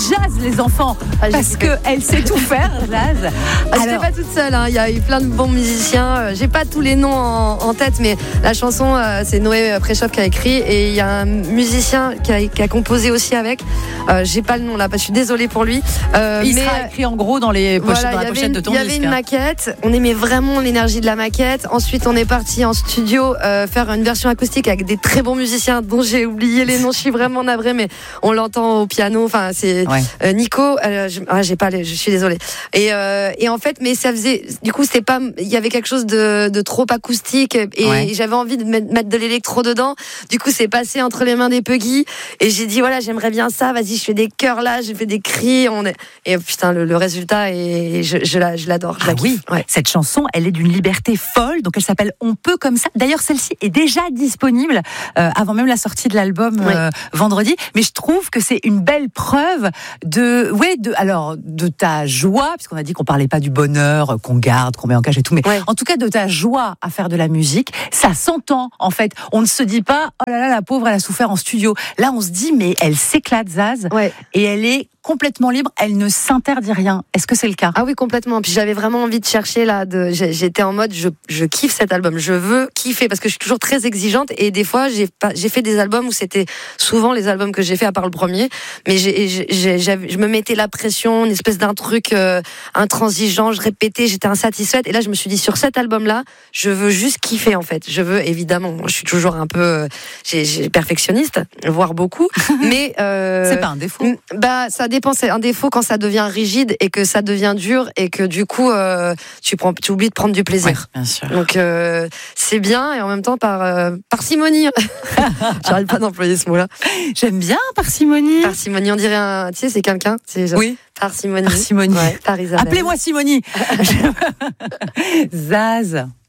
jazz, les enfants, parce qu'elle sait tout faire, Zaz. Je n'étais pas toute seule, hein. Il y a eu plein de bons musiciens. J'ai pas tous les noms en tête, mais la chanson, c'est Noé Préchoff qui a écrit, et il y a un musicien qui a composé aussi avec. J'ai pas le nom là, je suis désolée pour lui. Il sera écrit en gros dans la pochette de ton disque. Il y avait une maquette, on aimait vraiment l'énergie de la maquette. Ensuite, on est parti en studio faire une version acoustique avec des très bons musiciens dont j'ai oublié les noms. Je suis vraiment navrée, mais on l'entend au piano. Enfin, c'est Nico. Je suis désolée. Et en fait, mais ça faisait, du coup, c'était pas, il y avait quelque chose de trop acoustique, et j'avais envie de mettre de l'électro dedans. Du coup, c'est passé entre les mains des Puggy, et j'ai dit voilà, j'aimerais bien ça. Vas-y, je fais des chœurs là, j'ai fait des cris. Et putain, le résultat, et je l'adore. Cette chanson, elle est d'une liberté folle. Donc, elle s'appelle On peut comme ça. D'ailleurs, celle-ci est déjà disponible avant même la sortie de l'album vendredi. Mais je trouve que c'est une belle preuve de ta joie, puisqu'on a dit qu'on parlait pas du bonheur qu'on garde, qu'on met en cage et tout, mais en tout cas de ta joie à faire de la musique. Ça s'entend, en fait. On ne se dit pas, oh là là, la pauvre, elle a souffert en studio. Là, on se dit, mais elle s'éclate, Zaz, et elle est complètement libre, elle ne s'interdit rien. Est-ce que c'est le cas ? Ah oui, complètement. Puis j'avais vraiment envie de chercher là. J'étais en mode, je kiffe cet album. Je veux kiffer, parce que je suis toujours très exigeante, et des fois j'ai fait des albums où c'était souvent les albums que j'ai fait à part le premier, mais je me mettais la pression, une espèce d'un truc intransigeant, je répétais, j'étais insatisfaite, et là je me suis dit, sur cet album-là, je veux juste kiffer en fait. Je veux, évidemment, je suis toujours un peu j'ai perfectionniste, voire beaucoup, mais c'est pas un défaut. Ça dépend, c'est un défaut quand ça devient rigide et que ça devient dur, et que du coup tu oublies de prendre du plaisir. Bien sûr. Donc c'est bien, et en même temps par parcimonie. J'arrête pas d'employer ce mot-là. J'aime bien parcimonie. Parcimonie, on dirait tu sais, c'est quelqu'un. Oui. Parcimonie. Parcimonie. Par Isabelle. Appelez-moi Simonie. Zaz.